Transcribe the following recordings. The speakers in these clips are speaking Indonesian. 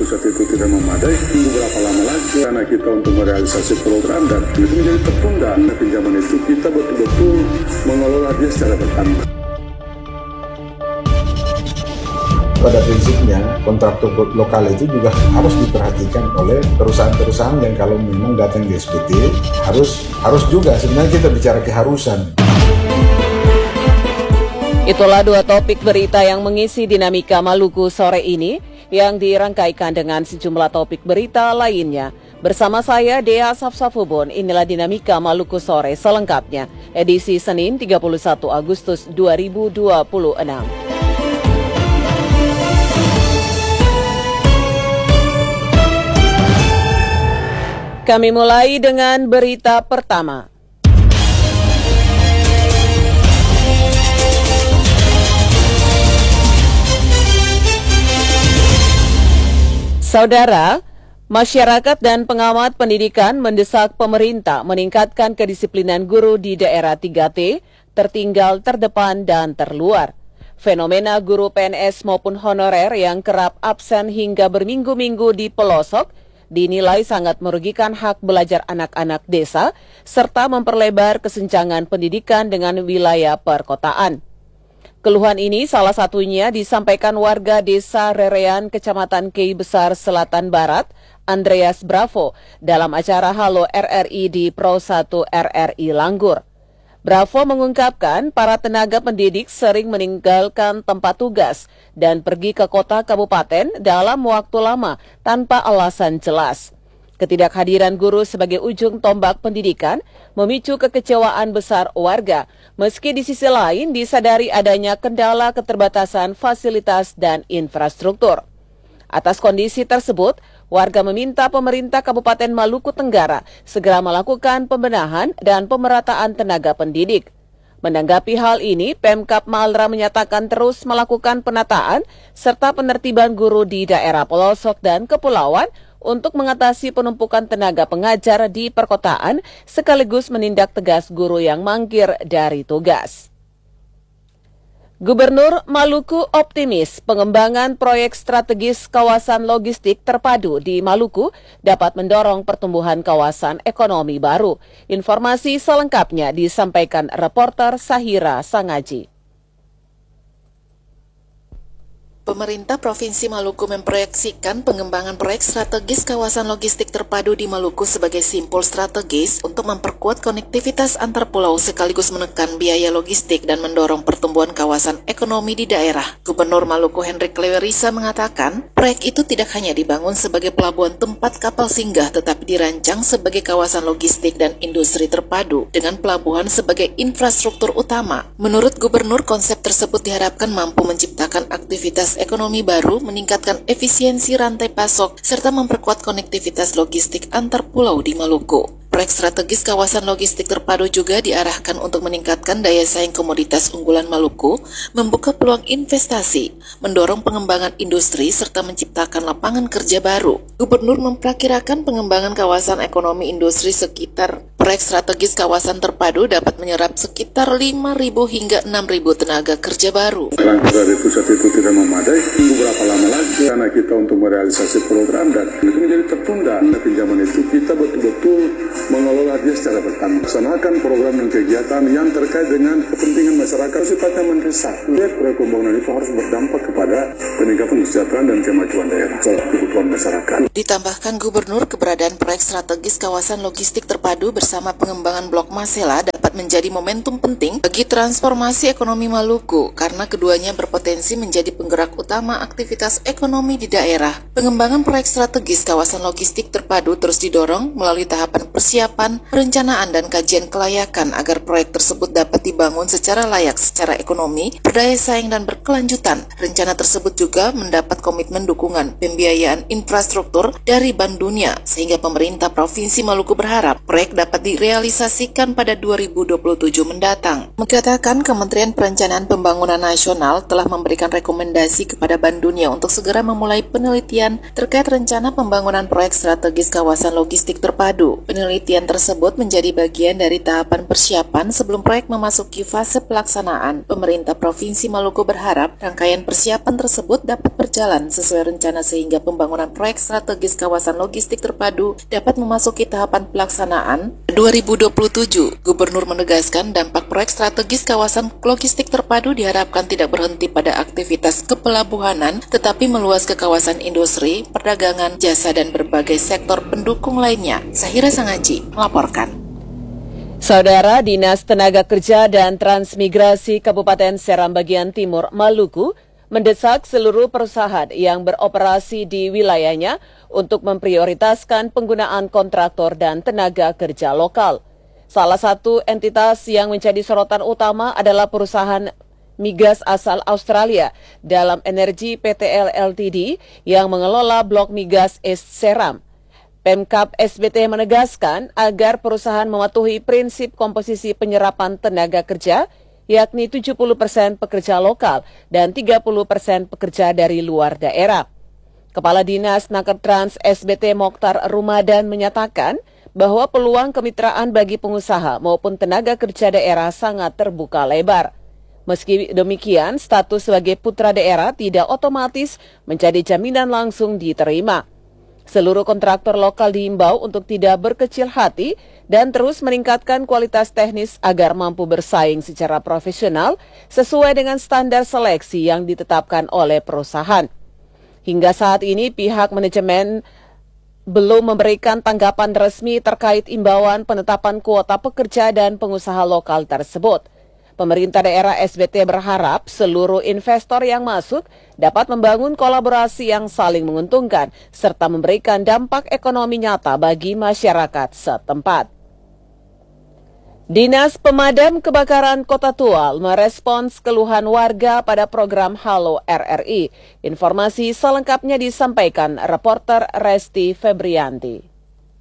pusat itu tidak memadai, tunggu berapa lama lagi karena kita untuk merealisasi program dan itu menjadi tertunda. Pinjaman itu kita betul-betul mengelola dia secara bertanggung. Pada prinsipnya kontraktor lokal itu juga harus diperhatikan oleh perusahaan-perusahaan yang kalau memang datang di SPT harus juga sebenarnya kita bicara keharusan. Itulah dua topik berita yang mengisi dinamika Maluku sore ini yang dirangkaikan dengan sejumlah topik berita lainnya. Bersama saya Dea Safsafubon, inilah dinamika Maluku sore selengkapnya, edisi Senin 31 Agustus 2026. Kami mulai dengan berita pertama. Saudara, masyarakat dan pengamat pendidikan mendesak pemerintah meningkatkan kedisiplinan guru di daerah 3T, tertinggal, terdepan, dan terluar. Fenomena guru PNS maupun honorer yang kerap absen hingga berminggu-minggu di pelosok dinilai sangat merugikan hak belajar anak-anak desa, serta memperlebar kesenjangan pendidikan dengan wilayah perkotaan. Keluhan ini salah satunya disampaikan warga desa Rerean, Kecamatan Kei Besar, Selatan Barat, Andreas Bravo, dalam acara Halo RRI di Pro 1 RRI Langgur. Bravo mengungkapkan para tenaga pendidik sering meninggalkan tempat tugas dan pergi ke kota kabupaten dalam waktu lama tanpa alasan jelas. Ketidakhadiran guru sebagai ujung tombak pendidikan memicu kekecewaan besar warga, meski di sisi lain disadari adanya kendala keterbatasan fasilitas dan infrastruktur. Atas kondisi tersebut, warga meminta pemerintah Kabupaten Maluku Tenggara segera melakukan pembenahan dan pemerataan tenaga pendidik. Menanggapi hal ini, Pemkab Malra menyatakan terus melakukan penataan serta penertiban guru di daerah pelosok dan kepulauan untuk mengatasi penumpukan tenaga pengajar di perkotaan sekaligus menindak tegas guru yang mangkir dari tugas. Gubernur Maluku optimis pengembangan proyek strategis kawasan logistik terpadu di Maluku dapat mendorong pertumbuhan kawasan ekonomi baru. Informasi selengkapnya disampaikan reporter Sahira Sangaji. Pemerintah Provinsi Maluku memproyeksikan pengembangan proyek strategis kawasan logistik terpadu di Maluku sebagai simpul strategis untuk memperkuat konektivitas antar pulau sekaligus menekan biaya logistik dan mendorong pertumbuhan kawasan ekonomi di daerah. Gubernur Maluku Hendrik Lewerisa mengatakan, proyek itu tidak hanya dibangun sebagai pelabuhan tempat kapal singgah tetapi dirancang sebagai kawasan logistik dan industri terpadu dengan pelabuhan sebagai infrastruktur utama. Menurut Gubernur, konsep tersebut diharapkan mampu menciptakan aktivitas ekonomi baru, meningkatkan efisiensi rantai pasok, serta memperkuat konektivitas logistik antar pulau di Maluku. Proyek strategis kawasan logistik terpadu juga diarahkan untuk meningkatkan daya saing komoditas unggulan Maluku, membuka peluang investasi, mendorong pengembangan industri, serta menciptakan lapangan kerja baru. Gubernur memperkirakan pengembangan kawasan ekonomi industri sekitar proyek strategis kawasan terpadu dapat menyerap sekitar 5.000 hingga 6.000 tenaga kerja baru. Langkah dari pusat itu tidak memadai, tunggu berapa lama lagi karena kita untuk merealisasi program dan itu menjadi tertunda. Pinjaman itu kita betul-betul mengelola dia secara bertanggung. Laksanakan program dan kegiatan yang terkait dengan kepentingan masyarakat sifatnya mendesak. Proyek pembangunan itu harus berdampak kepada peningkatan kesejahteraan dan kemajuan daerah, soal kebutuhan masyarakat. Ditambahkan Gubernur, keberadaan proyek strategis kawasan logistik terpadu bersama pengembangan Blok Masela dapat menjadi momentum penting bagi transformasi ekonomi Maluku karena keduanya berpotensi menjadi penggerak utama aktivitas ekonomi di daerah. Pengembangan proyek strategis kawasan logistik terpadu terus didorong melalui tahapan persiapan, perencanaan, dan kajian kelayakan agar proyek tersebut dapat dibangun secara layak secara ekonomi, berdaya saing, dan berkelanjutan. Rencana tersebut juga mendapat komitmen dukungan pembiayaan infrastruktur dari Bank Dunia, sehingga pemerintah Provinsi Maluku berharap proyek dapat direalisasikan pada 2027 mendatang. Mengatakan Kementerian Perencanaan Pembangunan Nasional telah memberikan rekomendasi kepada Bank Dunia untuk segera memulai memulai penelitian terkait rencana pembangunan proyek strategis kawasan logistik terpadu. Penelitian tersebut menjadi bagian dari tahapan persiapan sebelum proyek memasuki fase pelaksanaan. Pemerintah Provinsi Maluku berharap rangkaian persiapan tersebut dapat berjalan sesuai rencana sehingga pembangunan proyek strategis kawasan logistik terpadu dapat memasuki tahapan pelaksanaan 2027. Gubernur menegaskan dampak proyek strategis kawasan logistik terpadu diharapkan tidak berhenti pada aktivitas kepelabuhanan, tetapi meluas ke kawasan industri, perdagangan, jasa, dan berbagai sektor pendukung lainnya. Sahira Sangaji melaporkan. Saudara, Dinas Tenaga Kerja dan Transmigrasi Kabupaten Seram bagian Timur, Maluku, mendesak seluruh perusahaan yang beroperasi di wilayahnya untuk memprioritaskan penggunaan kontraktor dan tenaga kerja lokal. Salah satu entitas yang menjadi sorotan utama adalah perusahaan migas asal Australia dalam Energi PTL Ltd yang mengelola blok migas East Seram. Pemkab SBT menegaskan agar perusahaan mematuhi prinsip komposisi penyerapan tenaga kerja, yakni 70% pekerja lokal dan 30% pekerja dari luar daerah. Kepala Dinas Nakertrans SBT Mokhtar Rumadan menyatakan bahwa peluang kemitraan bagi pengusaha maupun tenaga kerja daerah sangat terbuka lebar. Meski demikian, status sebagai putra daerah tidak otomatis menjadi jaminan langsung diterima. Seluruh kontraktor lokal diimbau untuk tidak berkecil hati dan terus meningkatkan kualitas teknis agar mampu bersaing secara profesional sesuai dengan standar seleksi yang ditetapkan oleh perusahaan. Hingga saat ini pihak manajemen belum memberikan tanggapan resmi terkait imbauan penetapan kuota pekerja dan pengusaha lokal tersebut. Pemerintah daerah SBT berharap seluruh investor yang masuk dapat membangun kolaborasi yang saling menguntungkan serta memberikan dampak ekonomi nyata bagi masyarakat setempat. Dinas Pemadam Kebakaran Kota Tual merespons keluhan warga pada program Halo RRI. Informasi selengkapnya disampaikan reporter Resti Febrianti.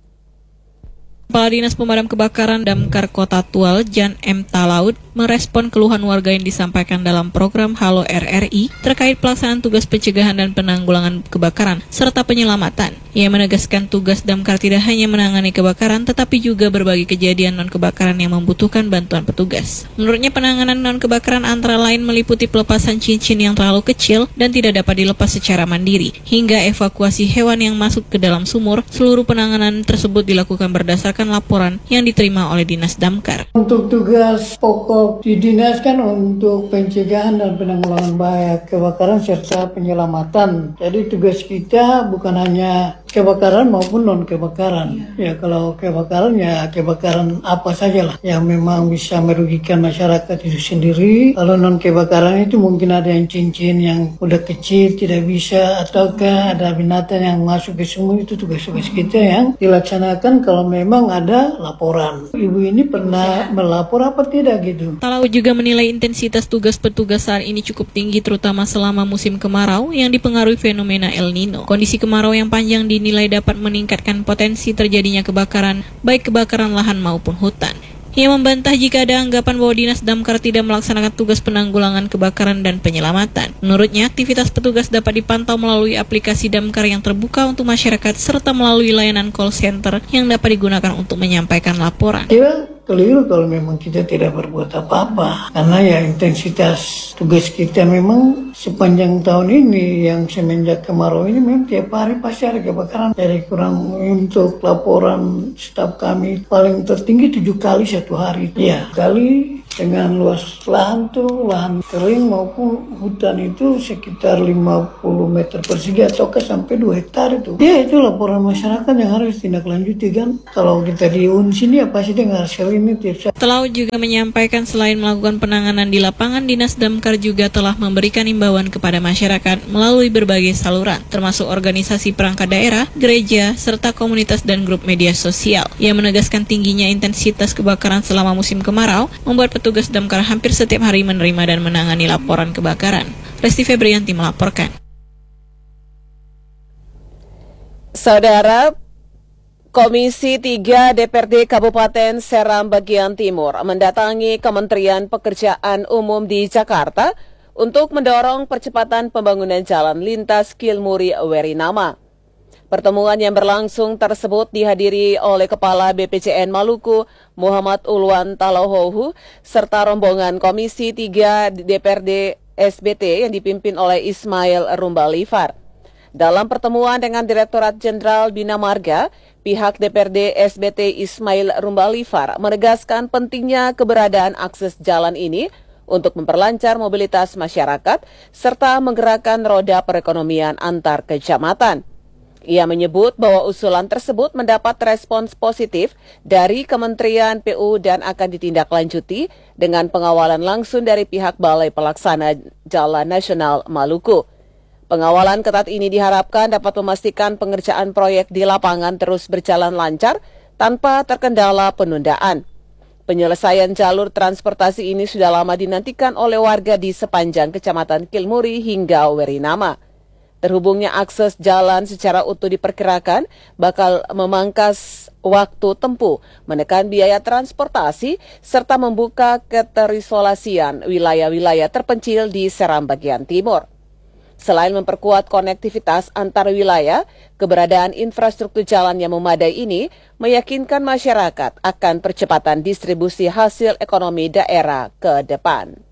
Kepala Dinas Pemadam Kebakaran Damkar Kota Tual, Jan M. Talaud, merespon keluhan warga yang disampaikan dalam program Halo RRI terkait pelaksanaan tugas pencegahan dan penanggulangan kebakaran serta penyelamatan. Ia menegaskan tugas Damkar tidak hanya menangani kebakaran, tetapi juga berbagai kejadian non-kebakaran yang membutuhkan bantuan petugas. Menurutnya, penanganan non-kebakaran antara lain meliputi pelepasan cincin yang terlalu kecil dan tidak dapat dilepas secara mandiri, hingga evakuasi hewan yang masuk ke dalam sumur. Seluruh penanganan tersebut dilakukan berdasarkan laporan yang diterima oleh Dinas Damkar. Untuk tugas pokok di dinas kan untuk pencegahan dan penanggulangan bahaya kebakaran serta penyelamatan. Jadi tugas kita bukan hanya kebakaran maupun non kebakaran. Ya kalau kebakaran ya kebakaran apa sajalah yang memang bisa merugikan masyarakat itu sendiri. Kalau non kebakaran itu mungkin ada yang cincin yang udah kecil tidak bisa, ataukah ada binatang yang masuk ke sumur. Itu tugas-tugas kita yang dilaksanakan kalau memang ada laporan. Ibu ini pernah melapor apa tidak gitu. Talaud juga menilai intensitas tugas petugas saat ini cukup tinggi, terutama selama musim kemarau yang dipengaruhi fenomena El Nino. Kondisi kemarau yang panjang dinilai dapat meningkatkan potensi terjadinya kebakaran, baik kebakaran lahan maupun hutan. Ia membantah jika ada anggapan bahwa Dinas Damkar tidak melaksanakan tugas penanggulangan kebakaran dan penyelamatan. Menurutnya, aktivitas petugas dapat dipantau melalui aplikasi Damkar yang terbuka untuk masyarakat serta melalui layanan call center yang dapat digunakan untuk menyampaikan laporan. Keliru kalau memang kita tidak berbuat apa-apa, karena ya intensitas tugas kita memang sepanjang tahun ini yang semenjak kemarau ini memang tiap hari pasti ada kebakaran. Jadi kurang untuk laporan staf kami paling tertinggi 7 kali satu hari. Ya, kali dengan luas lahan tuh, lahan kering maupun hutan itu sekitar 50 meter persegi ataukah sampai 2 hektar itu. Ya itu laporan masyarakat yang harus tindak-lanjuti kan. Kalau kita di sini ya pasti dengar ini tips. Talaud juga menyampaikan selain melakukan penanganan di lapangan, Dinas Damkar juga telah memberikan imbauan kepada masyarakat melalui berbagai saluran, termasuk organisasi perangkat daerah, gereja, serta komunitas dan grup media sosial. Ia menegaskan tingginya intensitas kebakaran selama musim kemarau membuat petugas Damkar hampir setiap hari menerima dan menangani laporan kebakaran. Resti Febrianti melaporkan. Saudara, Komisi 3 DPRD Kabupaten Seram bagian Timur mendatangi Kementerian Pekerjaan Umum di Jakarta untuk mendorong percepatan pembangunan jalan lintas Kilmuri Werinama. Pertemuan yang berlangsung tersebut dihadiri oleh Kepala BPCN Maluku Muhammad Ulwan Talohohu serta rombongan Komisi 3 DPRD SBT yang dipimpin oleh Ismail Rumbalifar. Dalam pertemuan dengan Direktorat Jenderal Bina Marga, pihak DPRD SBT Ismail Rumbalifar menegaskan pentingnya keberadaan akses jalan ini untuk memperlancar mobilitas masyarakat serta menggerakkan roda perekonomian antar kecamatan. Ia menyebut bahwa usulan tersebut mendapat respons positif dari Kementerian PU dan akan ditindaklanjuti dengan pengawalan langsung dari pihak Balai Pelaksana Jalan Nasional Maluku. Pengawalan ketat ini diharapkan dapat memastikan pengerjaan proyek di lapangan terus berjalan lancar tanpa terkendala penundaan. Penyelesaian jalur transportasi ini sudah lama dinantikan oleh warga di sepanjang Kecamatan Kilmuri hingga Werinama. Terhubungnya akses jalan secara utuh diperkirakan bakal memangkas waktu tempuh, menekan biaya transportasi, serta membuka keterisolasian wilayah-wilayah terpencil di Seram bagian timur. Selain memperkuat konektivitas antar wilayah, keberadaan infrastruktur jalan yang memadai ini meyakinkan masyarakat akan percepatan distribusi hasil ekonomi daerah ke depan.